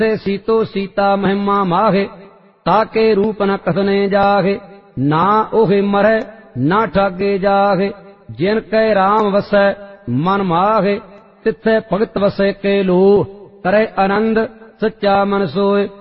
से सीतो सीता महिमा माहे, ताके रूप न कसने जाहे। ना ओहे मरै ना ठागे जाहे, जिन कै राम वसै मन माहे। तिथै भगत वसै के लो, करे आनंद सच्चा मन सोए।